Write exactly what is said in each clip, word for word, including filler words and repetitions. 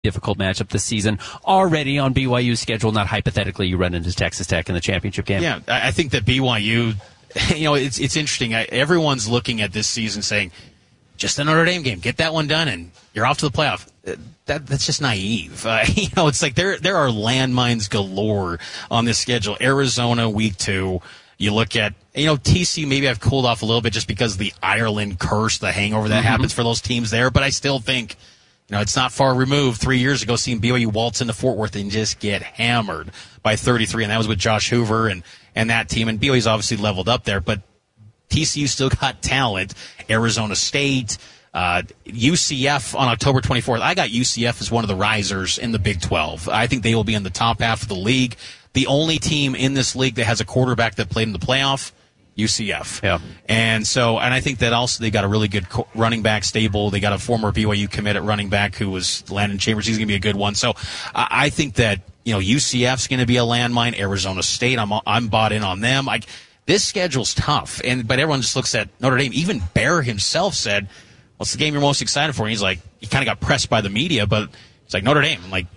difficult matchup this season already on B Y U's schedule, not hypothetically you run into Texas Tech in the championship game. Yeah, I think that B Y U, you know, it's it's interesting. I, everyone's looking at this season saying, just a Notre Dame game, get that one done, and you're off to the playoff. That that's just naive. Uh, you know, it's like there there are landmines galore on this schedule. Arizona week two. You look at, you know, T C U, maybe I've cooled off a little bit just because of the Ireland curse, the hangover that mm-hmm. happens for those teams there. But I still think, you know, it's not far removed. Three years ago, seeing B Y U waltz into Fort Worth and just get hammered by thirty-three, and that was with Josh Hoover and, and that team. And B Y U's obviously leveled up there, but T C U still got talent. Arizona State, uh, U C F on October twenty-fourth. I got U C F as one of the risers in the Big twelve. I think they will be in the top half of the league. The only team in this league that has a quarterback that played in the playoff, U C F. Yeah. And so, and I think that also they got a really good running back stable. They got a former B Y U commit at running back who was Landon Chambers. He's going to be a good one. So I think that, you know, U C F's going to be a landmine. Arizona State, I'm I'm bought in on them. Like, this schedule's tough, and but everyone just looks at Notre Dame. Even Bear himself said, "What's the game you're most excited for?" And he's like, he kind of got pressed by the media, but it's like Notre Dame. Like,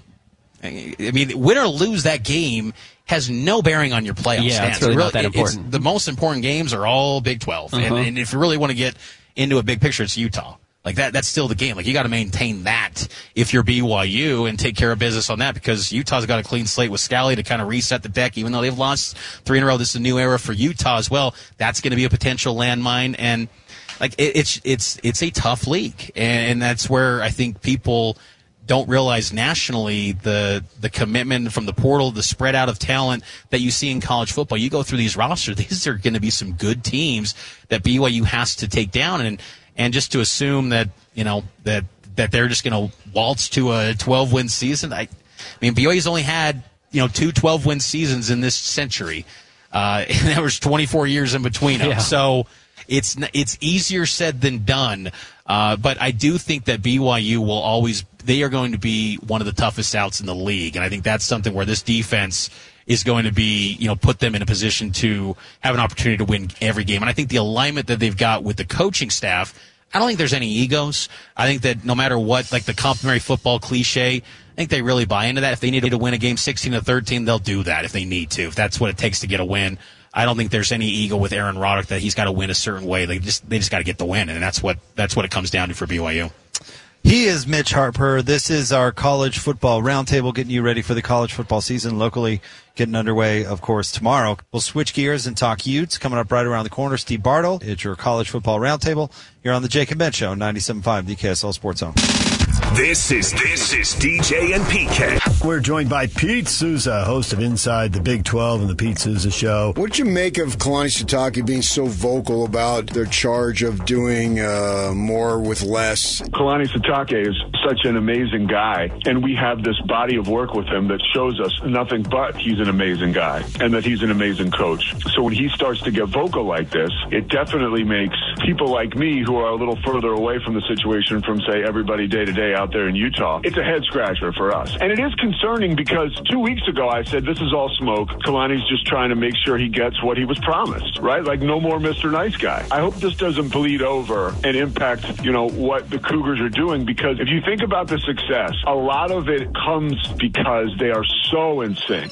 I mean, win or lose that game has no bearing on your playoff yeah, stance. It's really it really, not that important. It's, the most important games are all Big twelve, uh-huh. and, and if you really want to get into a big picture, it's Utah. Like that, that's still the game. Like, you got to maintain that if you're B Y U and take care of business on that, because Utah's got a clean slate with Scally to kind of reset the deck, even though they've lost three in a row. This is a new era for Utah as well. That's going to be a potential landmine, and like it, it's it's it's a tough league, and, and that's where I think people don't realize nationally the the commitment from the portal, the spread out of talent that you see in college football. You go through these rosters; these are going to be some good teams that B Y U has to take down, and. And just to assume that, you know, that, that they're just going to waltz to a twelve-win season. I, I mean, B Y U's only had, you know, two twelve-win seasons in this century. Uh, and there was twenty-four years in between them. Yeah. So it's, it's easier said than done. Uh, but I do think that B Y U will always, they are going to be one of the toughest outs in the league. And I think that's something where this defense is going to be, you know, put them in a position to have an opportunity to win every game. And I think the alignment that they've got with the coaching staff, I don't think there's any egos. I think that no matter what, like the complimentary football cliche, I think they really buy into that. If they need to win a game sixteen to thirteen, they'll do that if they need to, if that's what it takes to get a win. I don't think there's any ego with Aaron Roderick that he's got to win a certain way. They just, they just got to get the win. And that's what, that's what it comes down to for B Y U. He is Mitch Harper. This is our college football roundtable, getting you ready for the college football season locally, getting underway, of course, tomorrow. We'll switch gears and talk Utes. Coming up right around the corner, Steve Bartle. It's your college football roundtable here on the Jake and Ben Show, ninety-seven point five, the K S L Sports Zone. This is this is D J and P K. We're joined by Pete Souza, host of Inside the Big twelve and the Pete Souza Show. What did you make of Kalani Sitake being so vocal about their charge of doing uh, more with less? Kalani Sitake is such an amazing guy, and we have this body of work with him that shows us nothing but he's an amazing guy and that he's an amazing coach. So when he starts to get vocal like this, it definitely makes people like me who are a little further away from the situation from, say, everybody day to day out there in Utah, it's a head scratcher for us. And it is concerning because two weeks ago I said this is all smoke. Kalani's just trying to make sure he gets what he was promised, right? Like no more Mister Nice Guy. I hope this doesn't bleed over and impact, you know, what the Cougars are doing, because if you think about the success, a lot of it comes because they are so in sync.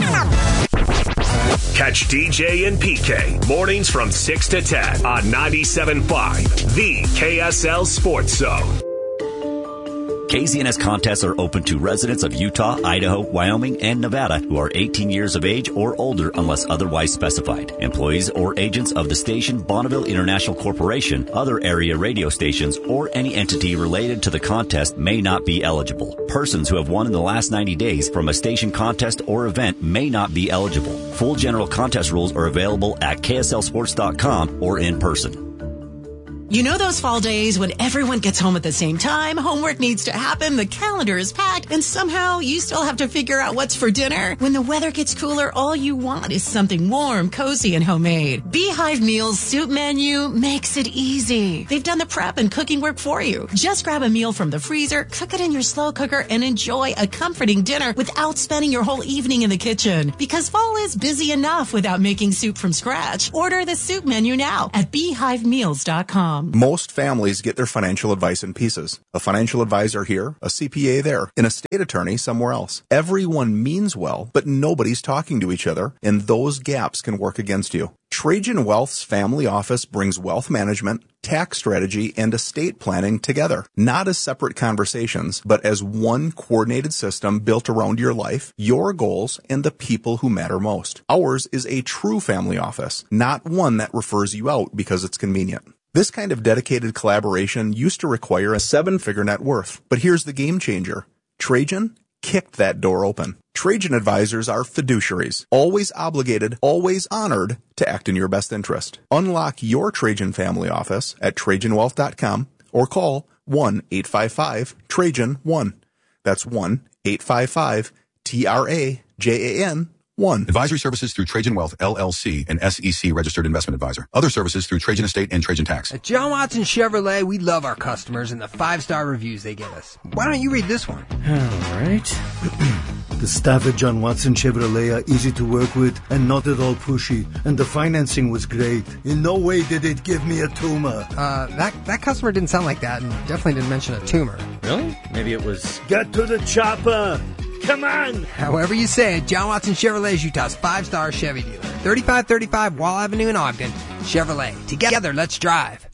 Catch D J and P K mornings from six to ten on ninety-seven point five, the K S L Sports Zone. K Z N S contests are open to residents of Utah, Idaho, Wyoming, and Nevada who are eighteen years of age or older unless otherwise specified. Employees or agents of the station, Bonneville International Corporation, other area radio stations, or any entity related to the contest may not be eligible. Persons who have won in the last ninety days from a station contest or event may not be eligible. Full general contest rules are available at K S L sports dot com or in person. You know those fall days when everyone gets home at the same time, homework needs to happen, the calendar is packed, and somehow you still have to figure out what's for dinner? When the weather gets cooler, all you want is something warm, cozy, and homemade. Beehive Meals Soup Menu makes it easy. They've done the prep and cooking work for you. Just grab a meal from the freezer, cook it in your slow cooker, and enjoy a comforting dinner without spending your whole evening in the kitchen. Because fall is busy enough without making soup from scratch. Order the soup menu now at beehive meals dot com. com. Most families get their financial advice in pieces. A financial advisor here, a C P A there, an estate attorney somewhere else. Everyone means well, but nobody's talking to each other, and those gaps can work against you. Trajan Wealth's family office brings wealth management, tax strategy, and estate planning together, not as separate conversations, but as one coordinated system built around your life, your goals, and the people who matter most. Ours is a true family office, not one that refers you out because it's convenient. This kind of dedicated collaboration used to require a seven-figure net worth, but here's the game changer. Trajan kicked that door open. Trajan advisors are fiduciaries, always obligated, always honored to act in your best interest. Unlock your Trajan family office at Trajan Wealth dot com or call one eight five five Trajan one. That's one eight five five T R A J A N one. Advisory services through Trajan Wealth, L L C, an S E C registered investment advisor. Other services through Trajan Estate and Trajan Tax. At John Watson Chevrolet, we love our customers and the five-star reviews they give us. Why don't you read this one? All right. The staff at John Watson Chevrolet are easy to work with and not at all pushy, and the financing was great. In no way did it give me a tumor. Uh, that, that customer didn't sound like that and definitely didn't mention a tumor. Really? Maybe it was... Get to the chopper! Come on! However you say it, John Watson Chevrolet is Utah's five-star Chevy dealer. thirty-five thirty-five Wall Avenue in Ogden. Chevrolet. Together, let's drive.